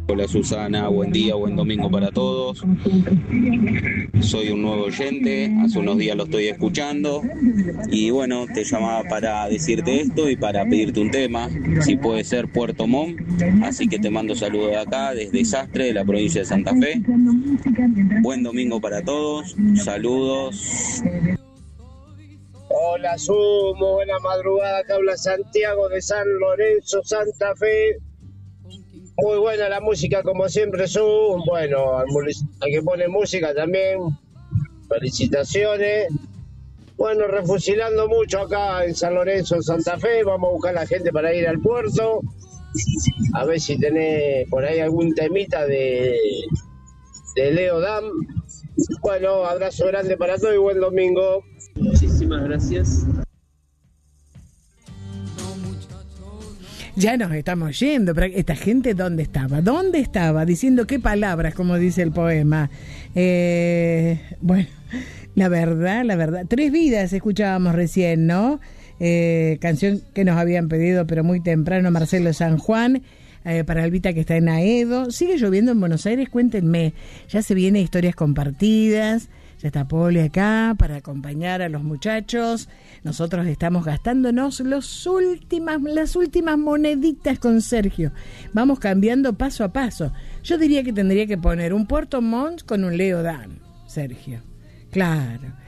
Hola Susana, buen día, buen domingo para todos. Soy un nuevo oyente, hace unos días lo estoy escuchando y bueno, te llamaba para decirte esto y para pedirte un tema, si puede ser Puerto Montt, así que te mando saludos de acá, desde Sastre, de la provincia de Santa Fe. Buen domingo para todos, saludos. Hola Sumo, buena madrugada, acá habla Santiago de San Lorenzo, Santa Fe. Muy buena la música como siempre, bueno, al que pone música también, felicitaciones. Bueno, refusilando mucho acá en San Lorenzo, Santa Fe, vamos a buscar a la gente para ir al puerto, a ver si tenés por ahí algún temita de Leo Dam. Bueno, abrazo grande para todos y buen domingo. Muchísimas gracias. Ya nos estamos yendo, pero esta gente ¿dónde estaba? ¿Dónde estaba? Diciendo qué palabras, como dice el poema. Bueno, la verdad. 3 vidas escuchábamos recién, ¿no? Canción que nos habían pedido, pero muy temprano, Marcelo San Juan, para Albita que está en Aedo. ¿Sigue lloviendo en Buenos Aires? Cuéntenme. Ya se viene Historias Compartidas. Ya está Poli acá para acompañar a los muchachos. Nosotros estamos gastándonos las últimas moneditas con Sergio. Vamos cambiando paso a paso. Yo diría que tendría que poner un Puerto Montt con un Leo Dan, Sergio. Claro.